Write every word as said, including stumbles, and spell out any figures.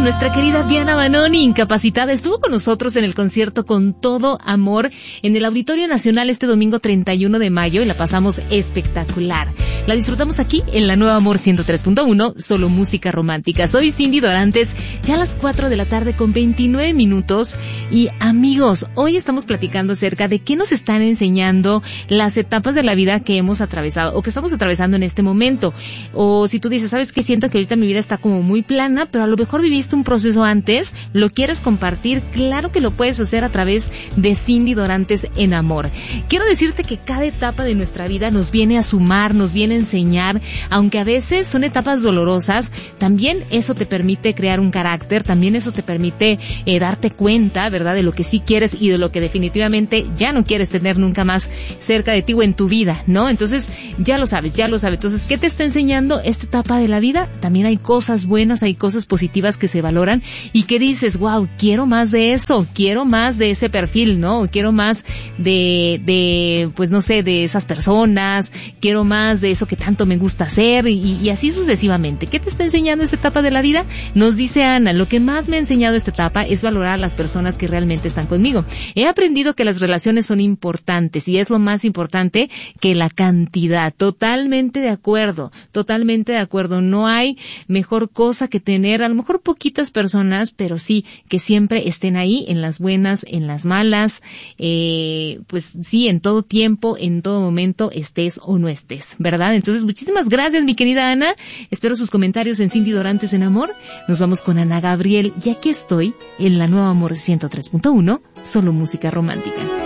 nuestra querida Diana Banoni, incapacitada, estuvo con nosotros en el concierto Con Todo Amor en el Auditorio Nacional este domingo treinta y uno de mayo y la pasamos espectacular. La disfrutamos aquí en la Nueva Amor ciento tres punto uno, solo música romántica. Soy Cindy Dorantes, ya a las cuatro de la tarde con veintinueve minutos. Y amigos, hoy estamos platicando acerca de qué nos están enseñando las etapas de la vida que hemos atravesado o que estamos atravesando en este momento. O si tú dices, ¿sabes qué? Siento que ahorita mi vida está como muy plana, pero a lo mejor viviste un proceso antes, lo quieres compartir, claro que lo puedes hacer a través de Cindy Dorantes en Amor. Quiero decirte que cada etapa de nuestra vida nos viene a sumar, nos viene a enseñar, aunque a veces son etapas dolorosas, también eso te permite crear un carácter, también eso te permite eh, darte cuenta, ¿verdad?, de lo que sí quieres y de lo que definitivamente ya no quieres tener nunca más cerca de ti o en tu vida, ¿no? Entonces, ya lo sabes, ya lo sabes. Entonces, ¿qué te está enseñando esta etapa de la vida? También hay cosas buenas, hay cosas positivas que se valoran y que dices, wow, quiero más de eso, quiero más de ese perfil, ¿no? Quiero más de, de, pues no sé, de esas personas, quiero más de eso que tanto me gusta hacer y, y así sucesivamente. ¿Qué te está enseñando esta etapa de la vida? Nos dice Ana, lo que más me ha enseñado esta etapa es valorar a las personas que realmente están conmigo. He aprendido que las relaciones son importantes y es lo más importante que la cantidad. Totalmente de acuerdo, totalmente de acuerdo. No hay mejor cosa que tener a lo mejor poquitas personas, pero sí que siempre estén ahí en las buenas, en las malas, eh, pues sí, en todo tiempo, en todo momento, estés o no estés, ¿verdad? Entonces, muchísimas gracias, mi querida Ana. Espero sus comentarios en Cindy Dorantes en Amor. Nos vamos con Ana Gabriel y aquí estoy en la Nueva Amor ciento tres punto uno, solo música romántica.